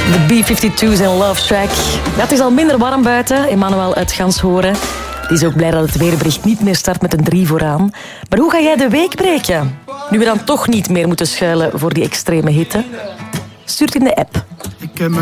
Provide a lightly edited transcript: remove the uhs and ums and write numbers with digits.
De B-52's en Love Shack. Ja, het is al minder warm buiten. Emmanuel uit Ganshoren. Die is ook blij dat het weerbericht niet meer start met een 3 vooraan. Maar hoe ga jij de week breken? Nu we dan toch niet meer moeten schuilen voor die extreme hitte. Stuurt in de app.